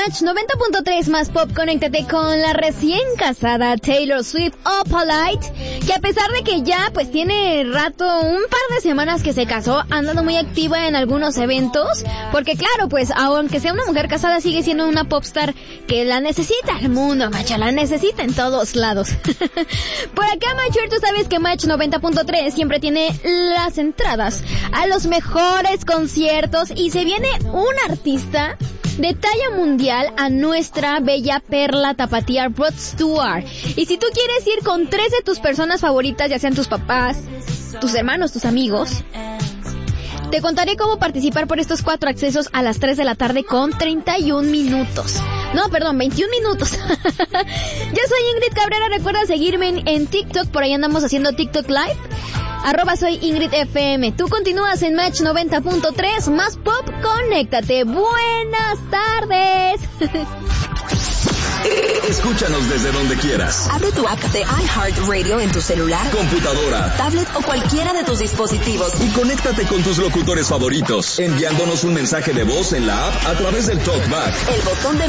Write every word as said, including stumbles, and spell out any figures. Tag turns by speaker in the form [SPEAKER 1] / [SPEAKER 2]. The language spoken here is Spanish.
[SPEAKER 1] Match noventa punto tres más pop, conéctate con la recién casada Taylor Swift Opalite, que a pesar de que ya pues tiene rato, un par de semanas que se casó, ha andado muy activa en algunos eventos, porque claro, pues aunque sea una mujer casada, sigue siendo una popstar que la necesita el mundo, macho, la necesita en todos lados. Por acá, Macho, tú sabes que Match noventa punto tres siempre tiene las entradas a los mejores conciertos y se viene un artista de talla mundial a nuestra bella perla tapatía Rod Stewart. Y si tú quieres ir con tres de tus personas favoritas, ya sean tus papás, tus hermanos, tus amigos, te contaré cómo participar por estos cuatro accesos a las tres de la tarde con treinta y un minutos. No, perdón, veintiún minutos. Yo soy Ingrid Cabrera, recuerda seguirme en, en TikTok, por ahí andamos haciendo TikTok Live. Arroba soy Ingrid F M. Tú continúas en Match noventa punto tres, más pop, conéctate. Buenas tardes.
[SPEAKER 2] Escúchanos desde donde quieras.
[SPEAKER 3] Abre tu app de iHeartRadio en tu celular,
[SPEAKER 2] computadora,
[SPEAKER 3] tablet o cualquiera de tus dispositivos.
[SPEAKER 2] Y conéctate con tus locutores favoritos, enviándonos un mensaje de voz en la app a través del TalkBack.
[SPEAKER 3] El botón de